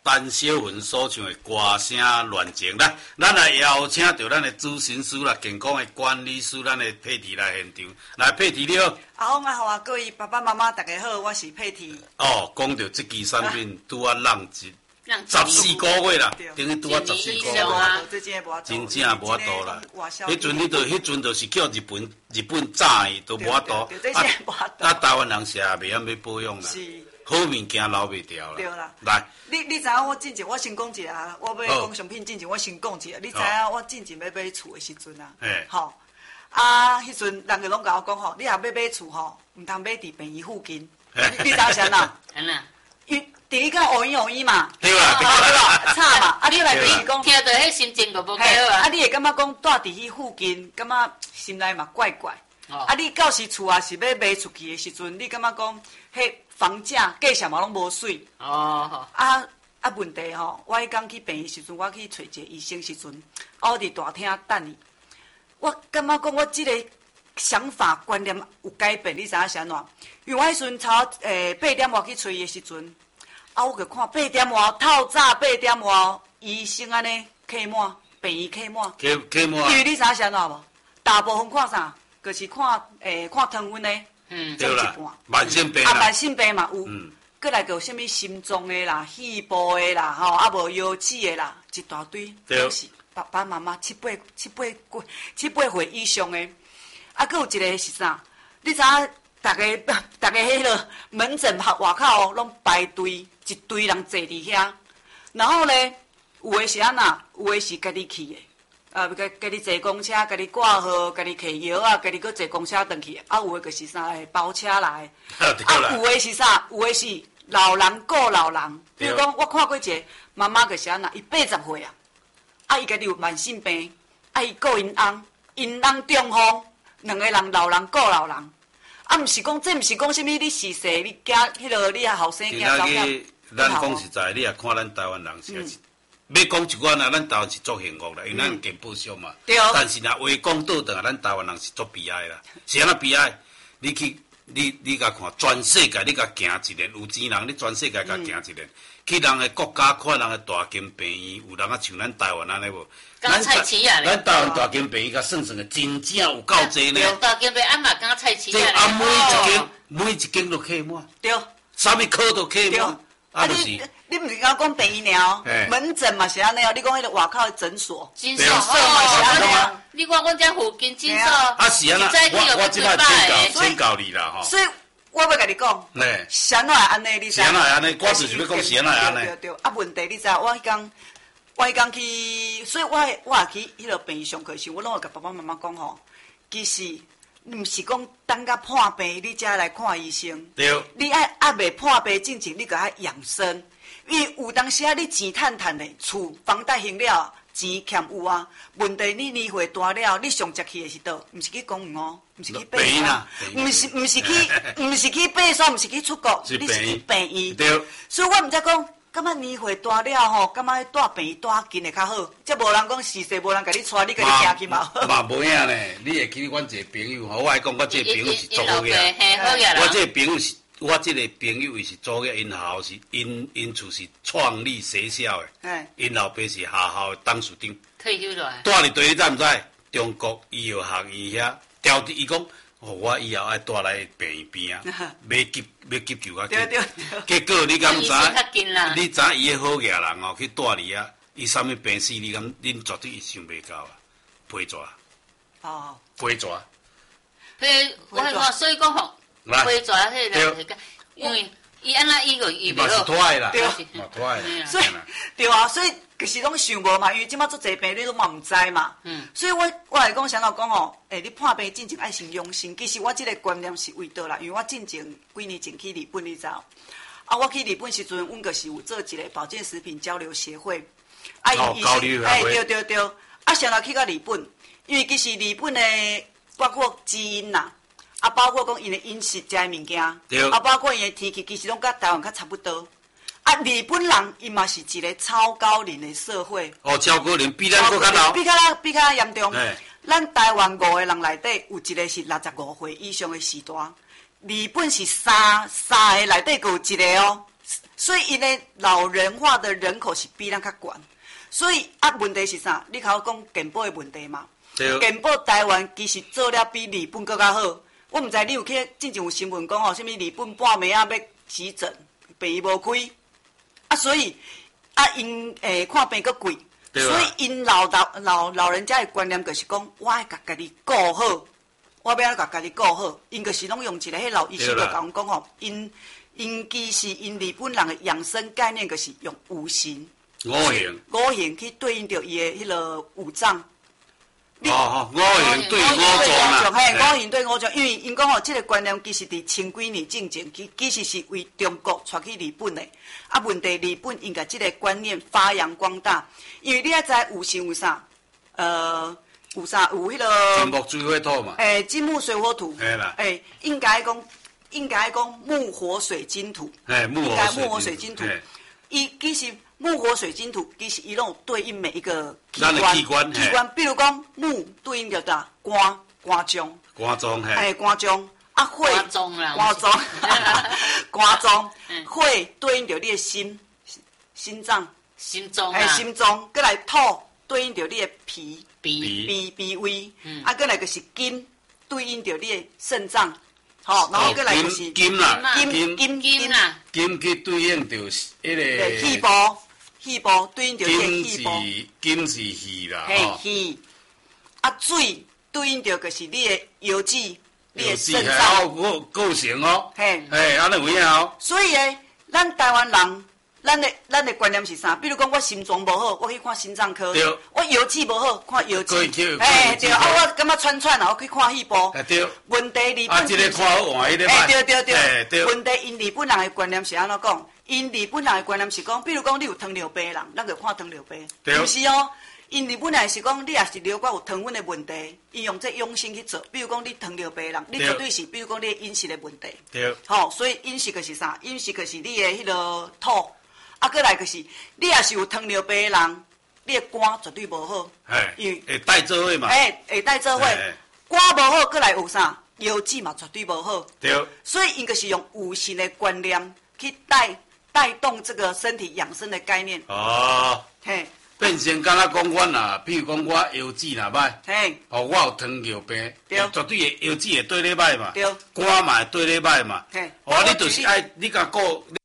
陈小云所唱的歌声乱情。来，咱来邀请到咱的主神师啦，健康的管理师，咱的佩蒂来现场。来，佩蒂你好。 阿翁好啊，各位爸爸妈妈大家好，我是佩蒂。 哦，讲到这支产品，拄啊浪14个月啦，等于拄啊14个月，真正无法度啦。迄阵就是叫日本炸的都无法度，台湾人是也袂晓要保养啦。好物件留袂掉啦。 对啦。 来， 你知影我进前我先讲一下，我要讲商品进前我先讲一下。你知影我进前要买厝的时阵啊，吼，迄阵人就拢甲我讲吼，你若要买厝吼，毋通买伫病院附近。你知影啥呐？第一个乌衣嘛， 对啦， 对吧？差嘛，啊，你来就是讲， 听到迄心情就无好啊。 啊，你会感觉讲住伫迄附近，感觉心内嘛怪怪。啊，你到时厝啊是要卖出去的时阵，你感觉讲，迄房价价钱嘛拢无水。 哦。 啊，问题吼，我迄天去病院时阵，我去找一个医生时阵，我伫大厅等伊。我感觉讲，我即个想法观念有改变，你知影是安怎？因为我迄阵8点外去找伊的时阵。啊，我去看8点外，透早8点外，医生安尼客满，病院客满。 客满。 因为你知影是安怎无？大部分看啥？就是看看糖分的， 对啦，慢性病啦。 啊，慢性病嘛有。过来有啥物心脏的啦、肺部的啦，吼，啊无腰子的啦，一大堆，都是爸爸妈妈七八岁以上的。啊，佫有一个是啥？你知影？大家迄个门诊外口拢排队，一堆人坐伫遐。然后呢，有的是安那，有的是家己去的，家己坐公车，家己挂号，家己摕药啊，家己搁坐公车转去。啊，有的就是啥包车来。啊，有的是啥？有的是老人顾老人。比如讲，我看过一个妈妈就是安那，伊80岁啊，啊，伊家己有慢性病，啊，伊顾因翁中风，两个人老人顾老人。啊，毋是讲，这毋是讲啥物？你逝世，你囝迄落你后生囝查囝。 咱讲实在，你也看咱台湾人是，要讲一句啊，咱台湾是足幸福啦，因为咱健保上嘛。 对。 但是若话讲倒转啊，咱台湾人是足悲哀啦。是安怎悲哀？你去，你甲看，全世界你甲行一年，有钱人你全世界甲行一年，去人的国家看人的大间病院，有人啊像咱台湾安尼无？ 刚菜市啊咧， 咱台湾大间病院甲算的真正有够济呢。 大间病啊嘛，刚菜市啊咧。 啊，每一间都客满。 对。 啥物科都客满。啊，就是。 你毋是讲病院尔，门诊嘛是安尼哦。你讲迄个外口的诊所。 诊所嘛是安尼。你看阮遮附近诊所。 啊是安那，我即摆先教你啦吼。 所以我要甲你讲，是安怎会安尼？你知？ 是安怎会安尼？我就是要讲是安怎会安尼。 对。啊，问题你知？我迄天去，所以我也去迄个病院上课时，我拢会甲爸爸妈妈讲吼，其实毋是讲等到破病你才来看医生。 对。 你爱未破病之前，你甲养生，因为有当时啊，你钱趁的，厝房贷还了，钱欠有啊。问题你年岁大了，你上接去的是倒？毋是去公园哦，毋是去爬山，毋是去爬山，毋是去出国，你是去病院。 对。 所以我毋才讲。感觉年岁大了吼，感觉住病院住近的较好，则无人讲逝世，无人甲你带，你家己行去嘛。 嘛无影呢，你会记阮一个朋友吼，我爱讲我这个朋友是做好嘅。我这个朋友是，我这个朋友伊是做嘅，因校是因厝是创立学校的，因老爸是下校的董事长。 退休了。 住伫对，你知毋知？中国医药学院遐，调伫伊讲。我以后爱带来病院边啊，要急救较紧。结果你敢知？你知伊个好野人哦，去带你啊，伊啥物病死，你敢恁绝对想袂到啊，陪蛇。 哦。 陪蛇。 我看，所以讲吼，陪蛇迄个，因为伊安那伊袂好。 嘛是拖啦， 对， 嘛拖啦。 所以对啊，所以。就是拢想无嘛，因为即摆足侪病你都嘛毋知嘛，所以我来讲，想到讲吼，你破病进前爱先养生。其实我即个观念是为倒啦，因为我进前几年前去日本，你知道？啊，我去日本时阵，阮就是有做一个保健食品交流协会，啊， 交流协会， 对，啊，先来去到日本，因为其实日本的包括基因啦，啊，包括讲因的饮食食的物件，啊，包括因的天气，其实拢甲台湾较差不多。啊，日本人伊嘛是一个超高龄的社会。 哦，超高龄比咱搁较老。 比较严重。咱台湾5个人内底有一个是65岁以上的时代，日本是三个内底有一个哦所以因的老人化的人口是比咱较悬。所以问题是啥？你头讲健保的问题嘛？健保台湾其实做了比日本更加好。我毋知你有去之前有新闻讲吼，什么日本半暝啊要急诊，病院无开，所以因看病佫贵，所以因老人家的观念就是讲，我爱甲家己顾好，我要甲家己顾好，因就是拢用一个迄老医生就甲阮讲吼，因其实因日本人的养生概念就是用五行。五行去对应着伊的迄个五脏。 五行对五脏嘿，五行对五脏，因为因讲吼，这个观念其实伫千几年之前，其实是为中国传去日本的。问题日本应该这个观念发扬光大，因为你要知五行有啥？有迄个。 金木水火土嘛。 金木水火土。 嘿啦。 应该讲木火水金土。木火水金土。伊其实。木火水金土，其实伊拢有对应每一个器官，比如讲木对应着啥肝脏，火火对应着你的心脏， 心脏，过来土对应着你的脾胃，过来就是金对应着你的肾脏，好，然后过来就是金去对应着迄个气部对应着你的气部， 金是气啦， 气。水对应着就是你的腰子，你的肾脏。 构成哦。 嘿， 安尼有影哦。 所以咱台湾人，咱的观念是啥？比如讲，我心脏无好，我去看心脏科；我腰子无好，看腰子。对。我感觉喘啊，我去看肺部。 对。 问题日本。 这个看好换迄个歹。 对。问题因日本人的观念是安怎讲？因日本人的观念是讲，比如讲你有糖尿病的人，咱就看糖尿病。不是哦，因日本人是讲，你也是了解有糖分的问题，因用这养生去做。比如讲你糖尿病的人，你绝对是，比如讲你的饮食的问题。 对。 所以饮食就是啥？饮食就是你的迄个土，过来就是你也是有糖尿病的人，你的肝绝对无好。 会带做伙嘛？ 会带做伙。肝无好，过来有啥？腰子嘛绝对无好。 对。 所以因就是用五行的观念去带动这个身体养生的概念。 变成敢若讲阮啦，譬如讲我腰子若歹，我有糖尿病，绝对会腰子会对你歹嘛，肝嘛会对你歹嘛。你就是爱你甲顾。